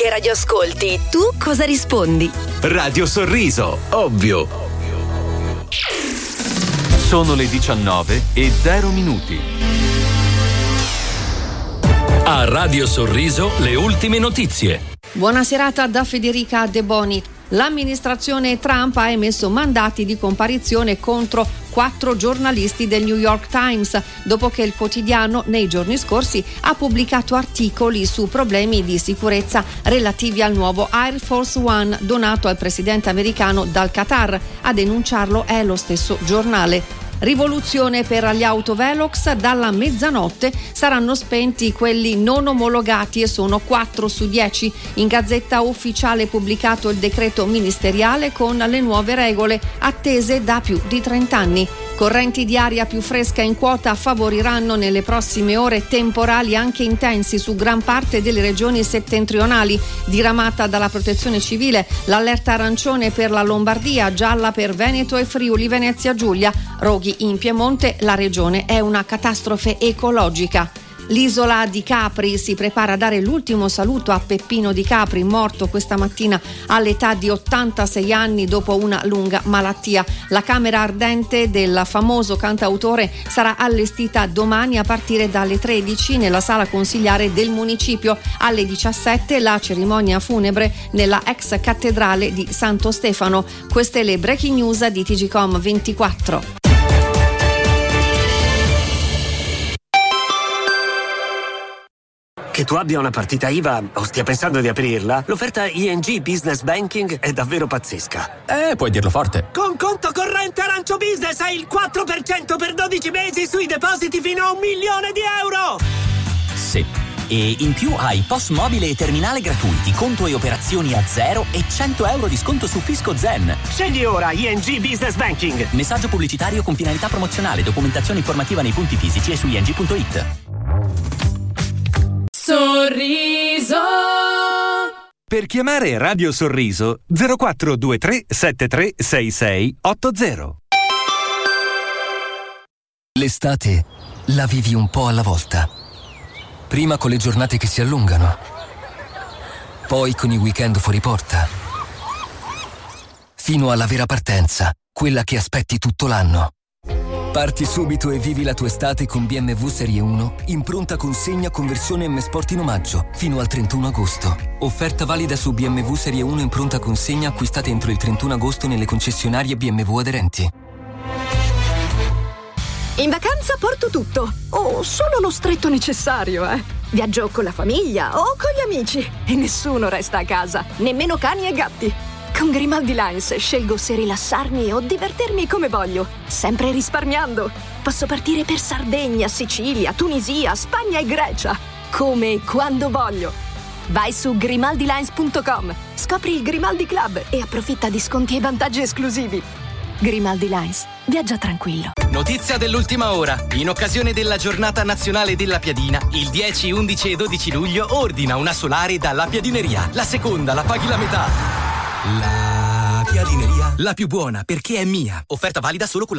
che radio ascolti, tu cosa rispondi? Radio Sorriso, ovvio. Sono le 19:0. A Radio Sorriso le ultime notizie. Buona serata da Federica De Boni. L'amministrazione Trump ha emesso mandati di comparizione contro 4 giornalisti del New York Times, dopo che il quotidiano nei giorni scorsi ha pubblicato articoli su problemi di sicurezza relativi al nuovo Air Force One donato al presidente americano dal Qatar. A denunciarlo è lo stesso giornale. Rivoluzione per gli autovelox, dalla mezzanotte saranno spenti quelli non omologati e sono 4 su 10. In Gazzetta Ufficiale pubblicato il decreto ministeriale con le nuove regole attese da più di 30 anni. Correnti di aria più fresca in quota favoriranno nelle prossime ore temporali anche intensi su gran parte delle regioni settentrionali. Diramata dalla Protezione Civile l'allerta arancione per la Lombardia, gialla per Veneto e Friuli Venezia Giulia. Roghi in Piemonte, la regione è una catastrofe ecologica. L'isola di Capri si prepara a dare l'ultimo saluto a Peppino Di Capri, morto questa mattina all'età di 86 anni dopo una lunga malattia. La camera ardente del famoso cantautore sarà allestita domani a partire dalle 13 nella sala consigliare del municipio. Alle 17 la cerimonia funebre nella ex cattedrale di Santo Stefano. Queste le breaking news di TGcom 24. Che tu abbia una partita IVA o stia pensando di aprirla, l'offerta ING Business Banking è davvero pazzesca. Puoi dirlo forte. Con conto corrente Arancio Business hai il 4% per 12 mesi sui depositi fino a €1 milione. Sì. E in più hai POS mobile e terminale gratuiti, conto e operazioni a zero e €100 di sconto su Fisco Zen. Scegli ora ING Business Banking. Messaggio pubblicitario con finalità promozionale. Documentazione informativa nei punti fisici e su ing.it. Sorriso. Per chiamare Radio Sorriso 0423 73 66 80. L'estate la vivi un po' alla volta. Prima con le giornate che si allungano, poi con i weekend fuori porta, fino alla vera partenza, quella che aspetti tutto l'anno. Parti subito e vivi la tua estate con BMW Serie 1 in pronta consegna con versione M Sport in omaggio fino al 31 agosto. Offerta valida su BMW Serie 1 in pronta consegna acquistate entro il 31 agosto nelle concessionarie BMW aderenti. In vacanza porto tutto, o solo lo stretto necessario, Viaggio con la famiglia o con gli amici e nessuno resta a casa, nemmeno cani e gatti. Con Grimaldi Lines scelgo se rilassarmi o divertirmi come voglio, sempre risparmiando. Posso partire per Sardegna, Sicilia, Tunisia, Spagna e Grecia, come e quando voglio. Vai su grimaldilines.com, scopri il Grimaldi Club e approfitta di sconti e vantaggi esclusivi. Grimaldi Lines, viaggia tranquillo. Notizia dell'ultima ora. In occasione della giornata nazionale della piadina, il 10, 11 e 12 luglio ordina una solare dalla Piadineria. La seconda la paghi la metà. La Piadineria, la più buona perché è mia. Offerta valida solo con